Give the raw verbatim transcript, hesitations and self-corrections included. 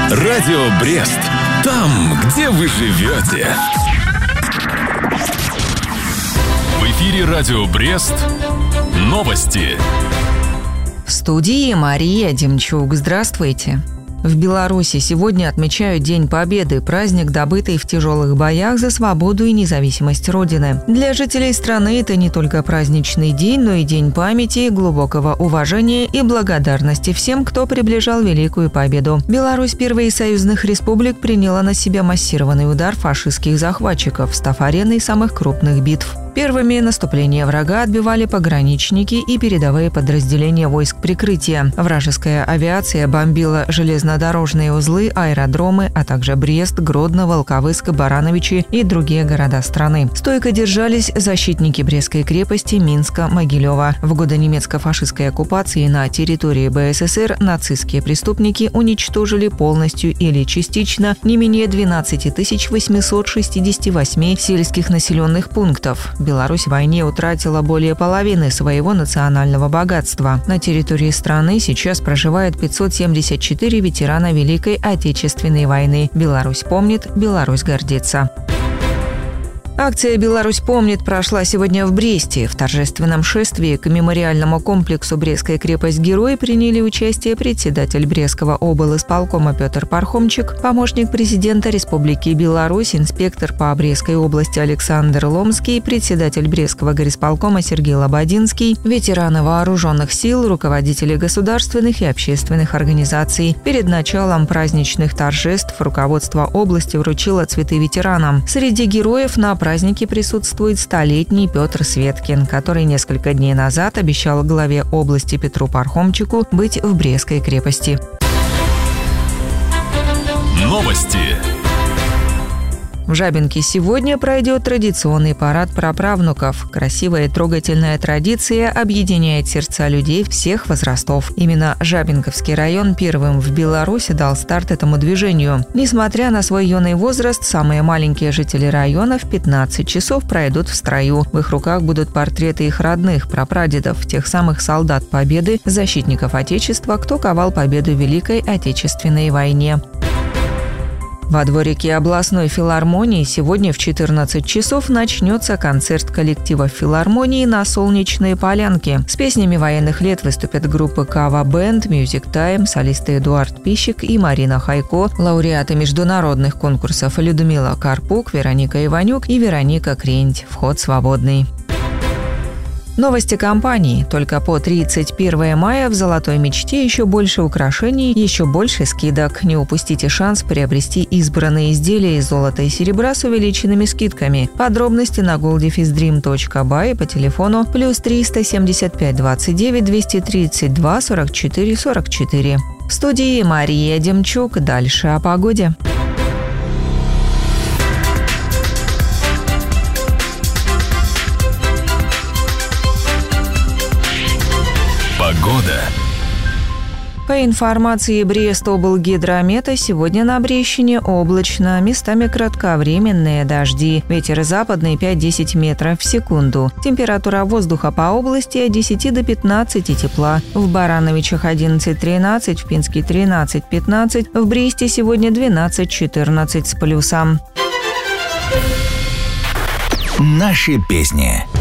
Радио Брест. Там, где вы живете. В эфире Радио Брест. Новости. В студии Мария Демчук. Здравствуйте. В Беларуси сегодня отмечают День Победы, праздник, добытый в тяжелых боях за свободу и независимость Родины. Для жителей страны это не только праздничный день, но и день памяти, глубокого уважения и благодарности всем, кто приближал Великую Победу. Беларусь, первая из союзных республик, приняла на себя массированный удар фашистских захватчиков, став ареной самых крупных битв. Первыми наступление врага отбивали пограничники и передовые подразделения войск прикрытия. Вражеская авиация бомбила железнодорожные узлы, аэродромы, а также Брест, Гродно, Волковыск, Барановичи и другие города страны. Стойко держались защитники Брестской крепости, Минска, Могилева. В годы немецко-фашистской оккупации на территории БССР нацистские преступники уничтожили полностью или частично не менее двенадцать тысяч восемьсот шестьдесят восемь сельских населенных пунктов. Беларусь в войне утратила более половины своего национального богатства. На территории страны сейчас проживает пятьсот семьдесят четыре ветерана Великой Отечественной войны. Беларусь помнит, Беларусь гордится. Акция «Беларусь помнит» прошла сегодня в Бресте. В торжественном шествии к мемориальному комплексу «Брестская крепость-герой» приняли участие председатель Брестского облисполкома Петр Пархомчик, помощник президента Республики Беларусь, инспектор по Брестской области Александр Ломский, председатель Брестского горисполкома Сергей Лободинский, ветераны вооруженных сил, руководители государственных и общественных организаций. Перед началом праздничных торжеств руководство области вручило цветы ветеранам. Среди героев на празднике присутствует столетний Петр Светкин, который несколько дней назад обещал главе области Петру Пархомчику быть в Брестской крепости. Новости. В Жабинке сегодня пройдет традиционный парад праправнуков. Красивая и трогательная традиция объединяет сердца людей всех возрастов. Именно Жабинковский район первым в Беларуси дал старт этому движению. Несмотря на свой юный возраст, самые маленькие жители района в пятнадцать часов пройдут в строю. В их руках будут портреты их родных, прапрадедов, тех самых солдат Победы, защитников Отечества, кто ковал победу в Великой Отечественной войне. Во дворике областной филармонии сегодня в четырнадцать часов начнется концерт коллектива филармонии на Солнечной Полянке. С песнями военных лет выступят группы Кава Бенд, Music Time, солисты Эдуард Пищик и Марина Хайко, лауреаты международных конкурсов Людмила Карпук, Вероника Иванюк и Вероника Кренть. Вход свободный. Новости компании. Только по тридцать первого мая в «Золотой мечте» еще больше украшений, еще больше скидок. Не упустите шанс приобрести избранные изделия из золота и серебра с увеличенными скидками. Подробности на голдифиздрим точка бай по телефону плюс триста семьдесят пять двадцать девять двести тридцать два сорок четыре сорок четыре. В студии Мария Демчук. Дальше о погоде. Погода. По информации Брестоблгидромета, сегодня на Брещине облачно, местами кратковременные дожди. Ветер западный пять-десять метров в секунду. Температура воздуха по области от десяти до пятнадцати тепла. В Барановичах одиннадцать-тринадцать, в Пинске тринадцать-пятнадцать, в Бресте сегодня двенадцать-четырнадцать с плюсом. Наши песни.